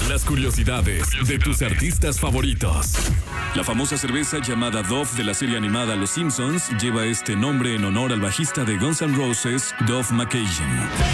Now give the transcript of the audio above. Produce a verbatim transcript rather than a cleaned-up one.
Las curiosidades de tus artistas favoritos. La famosa cerveza llamada Dove de la serie animada Los Simpsons lleva este nombre en honor al bajista de Guns N' Roses, Duff McKagan.